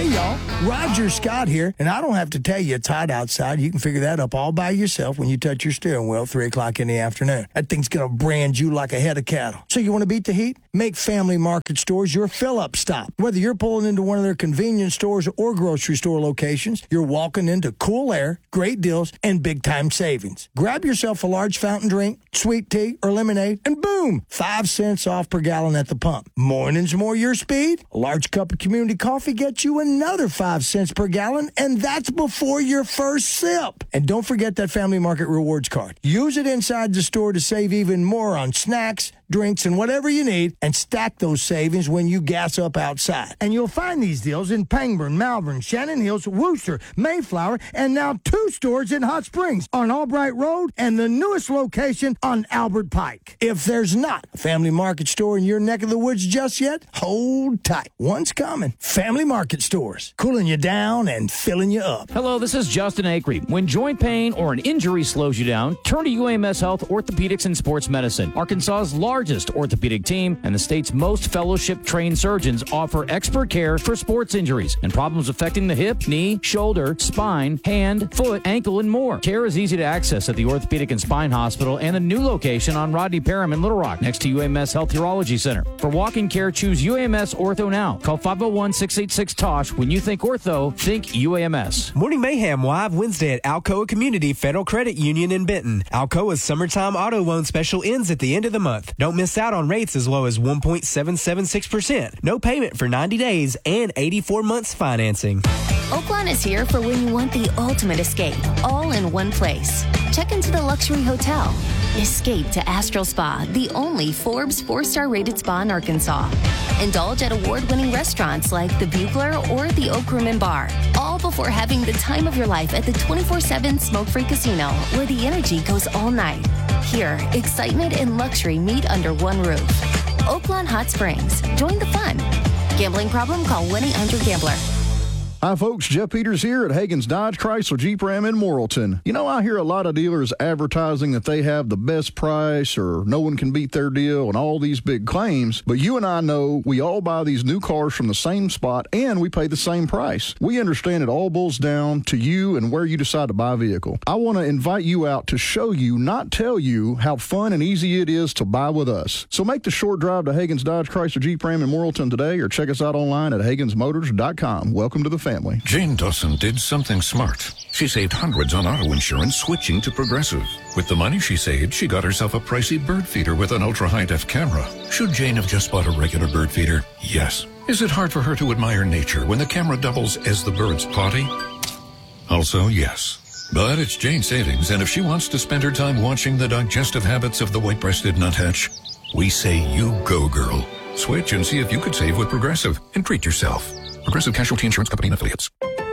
Hey, y'all. Roger Scott here, and I don't have to tell you it's hot outside. You can figure that up all by yourself when you touch your steering wheel 3 o'clock in the afternoon. That thing's going to brand you like a head of cattle. So you want to beat the heat? Make Family Market Stores your fill-up stop. Whether you're pulling into one of their convenience stores or grocery store locations, you're walking into cool air, great deals, and big-time savings. Grab yourself a large fountain drink, sweet tea, or lemonade, and boom, 5 cents off per gallon at the pump. Mornings more your speed? A large cup of community coffee gets you another 5 cents per gallon, and that's before your first sip. And don't forget that Family Market Rewards card. Use it inside the store to save even more on snacks, drinks, and whatever you need, and stack those savings when you gas up outside. And you'll find these deals in Pangburn, Malvern, Shannon Hills, Wooster, Mayflower, and now 2 stores in Hot Springs on Albright Road and the newest location on Albert Pike. If there's not a Family Market store in your neck of the woods just yet, hold tight. One's coming. Family Market Stores, cooling you down and filling you up. Hello, this is Justin Acree. When joint pain or an injury slows you down, turn to UAMS Health Orthopedics and Sports Medicine. Arkansas's largest orthopedic team and the state's most fellowship-trained surgeons offer expert care for sports injuries and problems affecting the hip, knee, shoulder, spine, hand, foot, ankle, and more. Care is easy to access at the Orthopedic and Spine Hospital and the new location on Rodney Parham in Little Rock, next to UAMS Health Urology Center. For walk-in care, choose UAMS Ortho now. Call 501-686-TOSH. When you think ortho, think UAMS. Morning Mayhem live Wednesday at Alcoa Community Federal Credit Union in Benton. Alcoa's summertime auto loan special ends at the end of the month. Don't miss out on rates as low as 1.776%. No payment for 90 days and 84 months financing. Oaklawn is here for when you want the ultimate escape, all in one place. Check into the luxury hotel. Escape to Astral Spa, the only Forbes 4-star rated spa in Arkansas. Indulge at award-winning restaurants like the Bugler or the Oak Room and Bar, all before having the time of your life at the 24/7 smoke-free casino, where the energy goes all night. Here, excitement and luxury meet under one roof. Oaklawn Hot Springs. Join the fun. Gambling problem? Call 1-800-GAMBLER. Hi, folks. Jeff Peters here at Hagen's Dodge Chrysler Jeep Ram in Morrilton. You know, I hear a lot of dealers advertising that they have the best price or no one can beat their deal and all these big claims, but you and I know we all buy these new cars from the same spot and we pay the same price. We understand it all boils down to you and where you decide to buy a vehicle. I want to invite you out to show you, not tell you, how fun and easy it is to buy with us. So make the short drive to Hagen's Dodge Chrysler Jeep Ram in Morrilton today or check us out online at HagensMotors.com. Welcome to the family. Jane Dawson did something smart. She saved hundreds on auto insurance switching to Progressive. With the money she saved, she got herself a pricey bird feeder with an ultra-high-def camera. Should Jane have just bought a regular bird feeder? Yes. Is it hard for her to admire nature when the camera doubles as the bird's potty? Also, yes. But it's Jane's savings, and if she wants to spend her time watching the digestive habits of the white-breasted nuthatch, we say you go, girl. Switch and see if you could save with Progressive and treat yourself. Progressive Casualty Insurance Company and Affiliates.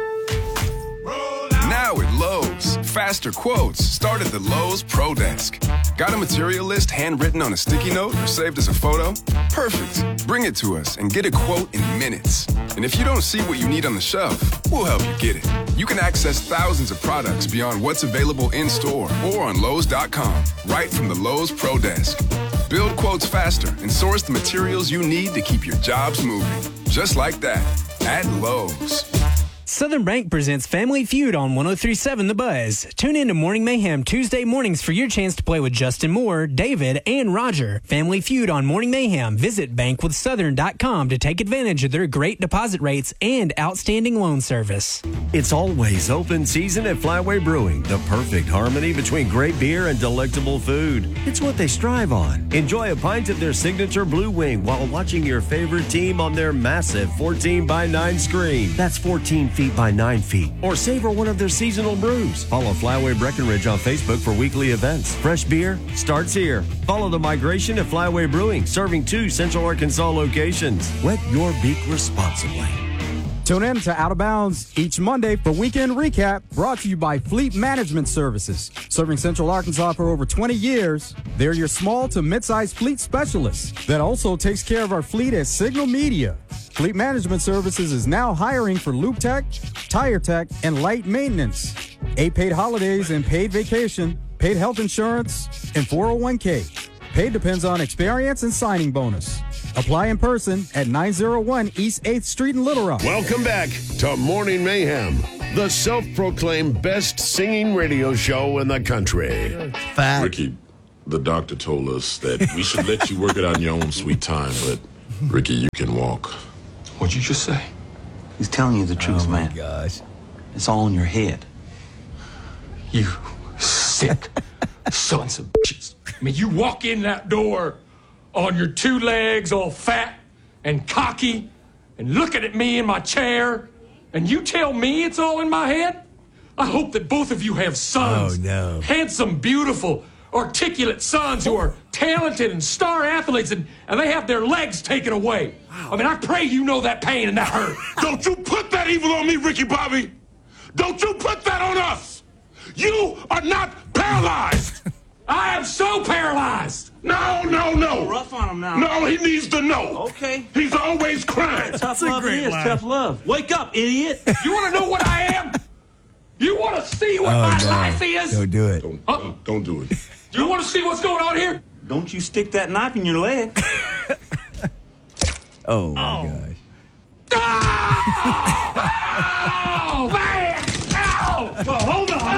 Now at Lowe's, faster quotes start at the Lowe's Pro Desk. Got a material list handwritten on a sticky note or saved as a photo? Perfect. Bring it to us and get a quote in minutes. And if you don't see what you need on the shelf, we'll help you get it. You can access thousands of products beyond what's available in-store or on Lowe's.com, right from the Lowe's Pro Desk. Build quotes faster and source the materials you need to keep your jobs moving. Just like that, at Lowe's. Southern Bank presents Family Feud on 103.7 The Buzz. Tune in to Morning Mayhem Tuesday mornings for your chance to play with Justin Moore, David, and Roger. Family Feud on Morning Mayhem. Visit bankwithsouthern.com to take advantage of their great deposit rates and outstanding loan service. It's always open season at Flyway Brewing, the perfect harmony between great beer and delectable food. It's what they strive on. Enjoy a pint of their signature Blue Wing while watching your favorite team on their massive 14:9 screen. That's 14 feet by 9 feet. Or savor one of their seasonal brews. Follow Flyway Breckenridge on Facebook for weekly events. Fresh beer starts here. Follow the migration at Flyway Brewing, serving 2 Central Arkansas locations. Wet your beak responsibly. Tune in to Out of Bounds each Monday for Weekend Recap, brought to you by Fleet Management Services. Serving Central Arkansas for over 20 years, they're your small to mid-sized fleet specialists that also takes care of our fleet at Signal Media. Fleet Management Services is now hiring for Loop Tech, Tire Tech, and light maintenance. 8 paid holidays and paid vacation, paid health insurance, and 401k. Pay depends on experience and signing bonus. Apply in person at 901 East 8th Street in Little Rock. Welcome back to Morning Mayhem, the self-proclaimed best singing radio show in the country. Fact. Ricky, the doctor told us that we should let you work it out in your own sweet time, but Ricky, you can walk. What'd you just say? He's telling you the truth, man. Oh, my gosh. It's all in your head. You sick sons of bitches. I mean, you walk in that door on your two legs all fat and cocky and looking at me in my chair, and you tell me it's all in my head? I hope that both of you have sons. Oh, no. Handsome, beautiful, articulate sons who are talented and star athletes, and they have their legs taken away. Wow. I mean, I pray you know that pain and that hurt. Don't you put that evil on me, Ricky Bobby. Don't you put that on us. You are not paralyzed. I am so paralyzed. No. Rough on him now. No, he needs to know. Okay. He's always crying. Tough love it is. Tough love. Wake up, idiot. You want to know what I am? You want to see what my life is? Don't do it. Don't do it. You want to see what's going on here? Don't you stick that knife in your leg. Oh, my gosh. Oh, man! Ow! Well, hold on.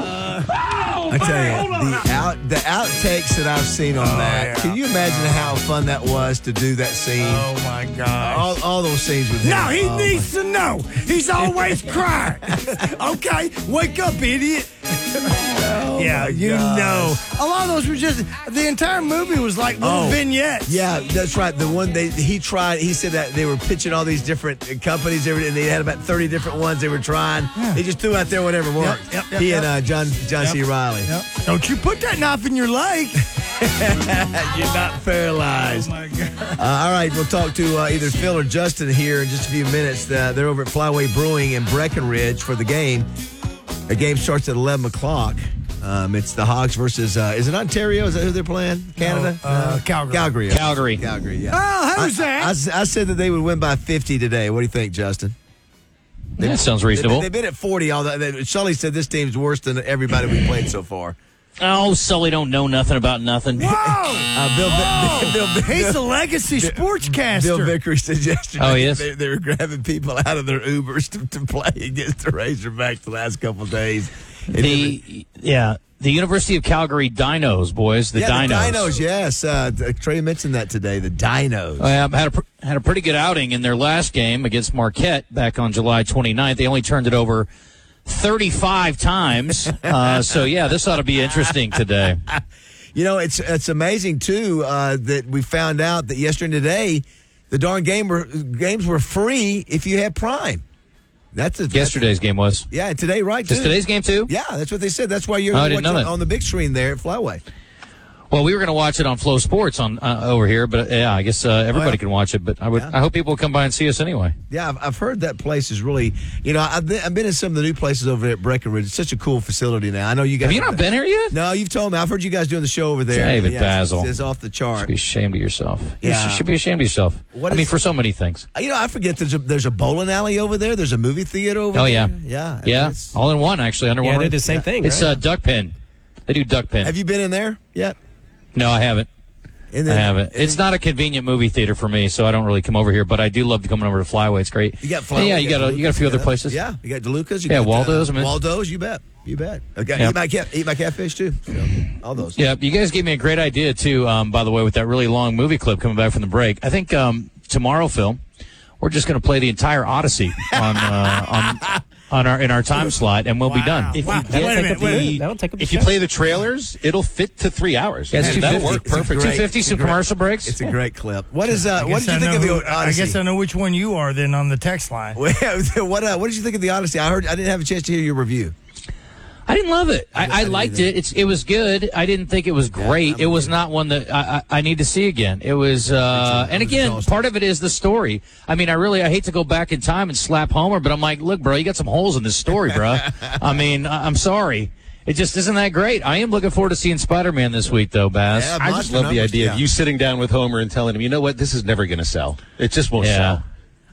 I tell you, the outtakes that I've seen on that. Yeah. Can you imagine how fun that was to do that scene? Oh, my God. All those scenes with him. No, he needs to know. He's always crying. Okay, wake up, idiot. Yeah, you know. A lot of those were just, the entire movie was like little vignettes. Yeah, that's right. The one he said that they were pitching all these different companies, and they had about 30 different ones they were trying. Yeah. They just threw out there whatever worked. Yep, he and John C. Reilly. Yep. Don't you put that knife in your leg. You're not paralyzed. Oh, my God. All right, we'll talk to either Phil or Justin here in just a few minutes. They're over at Flyway Brewing in Breckenridge for the game. The game starts at 11 o'clock. It's the Hogs versus, is it Ontario? Is that who they're playing? Canada? Calgary. Calgary, yeah. Oh, who's that? I said that they would win by 50 today. What do you think, Justin? That sounds reasonable. They've been at 40. Sully said this team's worse than everybody we've played so far. Oh, Sully don't know nothing about nothing. Whoa! Bill, he's a legacy sportscaster. Bill Vickery said yesterday. Oh, yes? They were grabbing people out of their Ubers to play against the Razorbacks the last couple of days. The University of Calgary Dinos, boys. The Dinos. The Dinos, yes. Trey mentioned that today. The Dinos. Had a pretty good outing in their last game against Marquette back on July 29th. They only turned it over 35 times. So, this ought to be interesting today. You know, it's amazing, too, that we found out that yesterday and today, the darn games were free if you had Prime. Yesterday's game was. Yeah, today, right, too. Is today's game, too? Yeah, that's what they said. That's why you're watching on the big screen there at Flyway. Well, we were going to watch it on Flow Sports on over here, but I guess everybody can watch it. But I hope people will come by and see us anyway. Yeah, I've heard that place is really, I've been in some of the new places over there at Breckenridge. It's such a cool facility now. I know you guys. Have you not been here yet? No, you've told me. I've heard you guys doing the show over there. David Basil. It's off the chart. You should be ashamed of yourself. Yeah. You should be ashamed of yourself. For so many things. I forget there's a bowling alley over there. There's a movie theater over there. Oh, yeah. Yeah. All in one, actually, under one. Yeah, they did the same thing, It's Duck Pin. They do Duck Pin. Have you been in there yet? No, I haven't. I haven't. It's not a convenient movie theater for me, so I don't really come over here. But I do love coming over to Flyway. It's great. You got Flyway. Yeah, you got a few other places. Yeah, you got DeLuca's. Waldo's. Waldo's. You bet. Okay, eat my catfish too. So, all those. Yeah, you guys gave me a great idea too. By the way, with that really long movie clip coming back from the break, I think tomorrow, Phil, we're just going to play the entire Odyssey in our time slot, and we'll be done. If you play the trailers, it'll fit to 3 hours. That'll work perfect. 250, some commercial breaks. It's a great clip. What did you think of the Odyssey? I guess I know which one you are then on the text line. What did you think of the Odyssey? I didn't have a chance to hear your review. I didn't love it. I liked it. It was good. I didn't think it was great. It was not one that I need to see again. It was, and again, part of it is the story. I mean, I hate to go back in time and slap Homer, but I'm like, look, bro, you got some holes in this story, bro. I mean, I'm sorry. It just isn't that great. I am looking forward to seeing Spider-Man this week, though, Baz. I just love the idea of you sitting down with Homer and telling him, you know what, this is never going to sell. It just won't sell.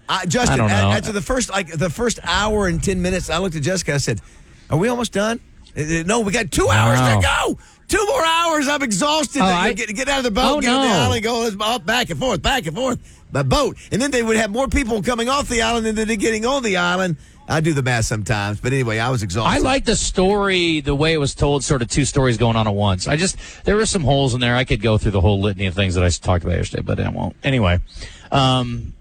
Justin, after the first hour and 10 minutes, I looked at Jessica. I said, "Are we almost done?" No, we got 2 hours to go. 2 more hours. I'm exhausted. Get out of the boat, get on the island, go up, back and forth by boat. And then they would have more people coming off the island than they're getting on the island. I do the math sometimes, but anyway, I was exhausted. I like the story, the way it was told, sort of two stories going on at once. There were some holes in there. I could go through the whole litany of things that I talked about yesterday, but I won't. Anyway,